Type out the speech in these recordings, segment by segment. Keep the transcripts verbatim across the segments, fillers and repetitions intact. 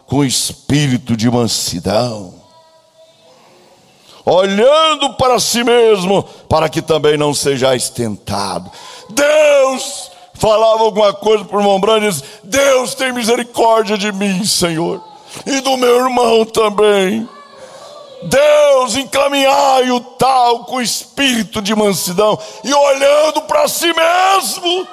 com espírito de mansidão, olhando para si mesmo, para que também não sejais tentado. Deus falava alguma coisa para o irmão Brando e disse: Deus tem misericórdia de mim, Senhor, e do meu irmão também. Deus, encaminhai o tal com espírito de mansidão e olhando para si mesmo.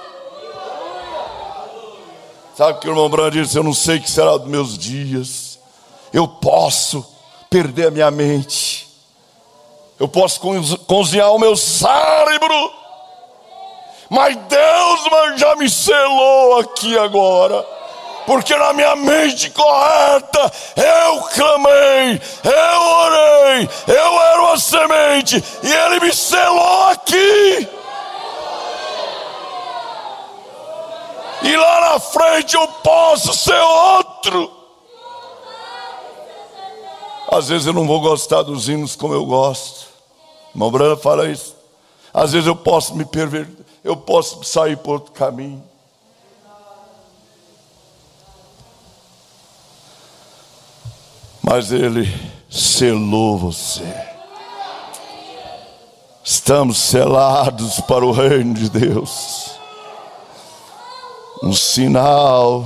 Sabe o que o irmão Brando disse? Eu não sei o que será dos meus dias. Eu posso perder a minha mente, eu posso cozinhar o meu cérebro, mas Deus já me selou aqui agora, porque na minha mente correta eu clamei, eu orei, eu era uma semente e Ele me selou aqui. E lá na frente eu posso ser outro. Às vezes eu não vou gostar dos hinos como eu gosto. Irmão Brando fala isso. Às vezes eu posso me perverter, eu posso sair por outro caminho. Mas Ele selou você. Estamos selados para o reino de Deus. Um sinal.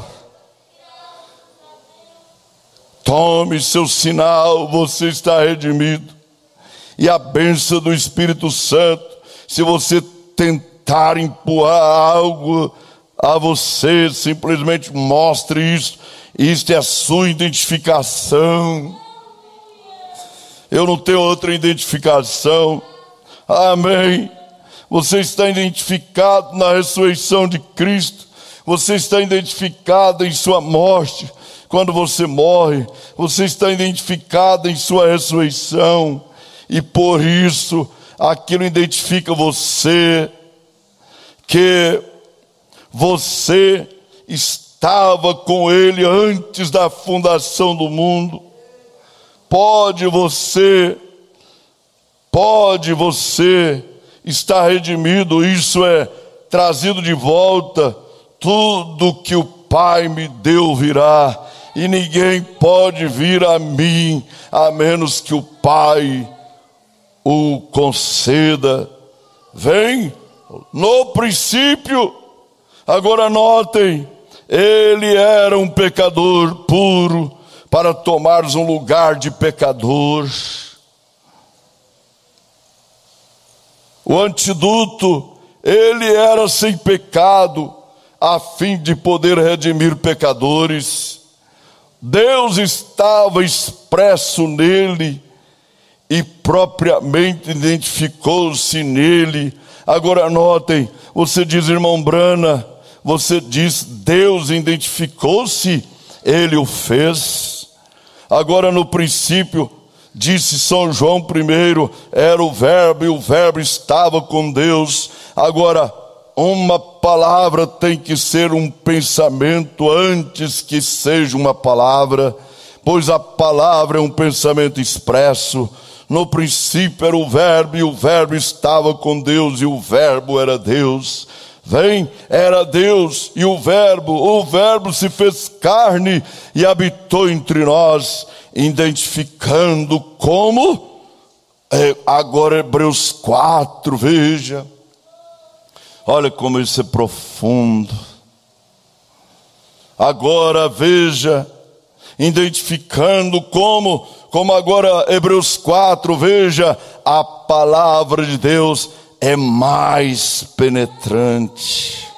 Tome seu sinal, você está redimido. E a bênção do Espírito Santo, se você tentar empurrar algo a você, simplesmente mostre isso. Isto é a sua identificação. Eu não tenho outra identificação. Amém. Você está identificado na ressurreição de Cristo. Você está identificado em sua morte. Quando você morre, você está identificado em sua ressurreição. E por isso, aquilo identifica você, que você estava com Ele antes da fundação do mundo. Pode você, pode você estar redimido, isso é, trazido de volta. Tudo que o Pai me deu virá, e ninguém pode vir a mim, a menos que o Pai o conceda. Vem, no princípio, agora notem, Ele era um pecador puro, para tomares um lugar de pecador. O antídoto, Ele era sem pecado, a fim de poder redimir pecadores. Deus estava expresso nele e propriamente identificou-se nele. Agora notem, você diz, irmão Brana, você diz, Deus identificou-se, Ele o fez. Agora no princípio, disse São João primeiro, era o verbo e o verbo estava com Deus. Agora, uma palavra tem que ser um pensamento antes que seja uma palavra, pois a palavra é um pensamento expresso. No princípio era o verbo e o verbo estava com Deus e o verbo era Deus. Vem, era Deus e o verbo, o verbo se fez carne e habitou entre nós, identificando como, é, agora Hebreus quatro, veja, olha como isso é profundo. Agora veja, identificando como, como agora Hebreus quatro, veja, a palavra de Deus é mais penetrante,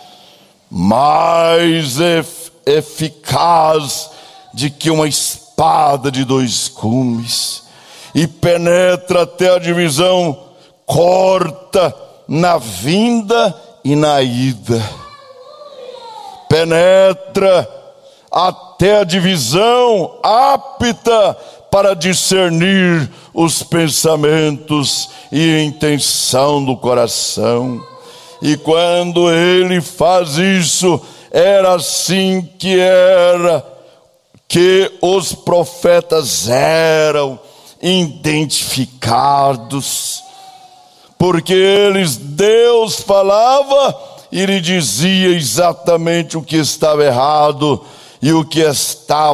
mais ef- eficaz de que uma espada de dois gumes, e penetra até a divisão, corta na vinda e na ida, penetra até a divisão, apta para discernir os pensamentos e a intenção do coração. E quando ele faz isso, era assim que era, que os profetas eram identificados, porque eles, Deus falava e lhe dizia exatamente o que estava errado e o que estava